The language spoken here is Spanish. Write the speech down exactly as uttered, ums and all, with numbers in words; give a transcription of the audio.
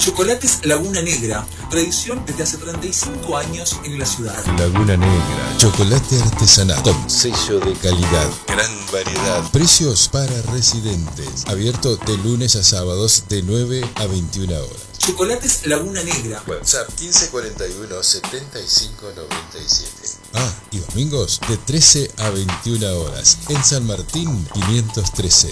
Chocolates Laguna Negra, tradición desde hace treinta y cinco años en la ciudad. Laguna Negra, chocolate artesanal con sello de calidad, gran variedad, precios para residentes, abierto de lunes a sábados de nueve a veintiuna horas. Chocolates Laguna Negra. WhatsApp quince cuarenta y uno setenta y cinco noventa y siete. Ah, y domingos de trece a veintiuna horas en San Martín quinientos trece.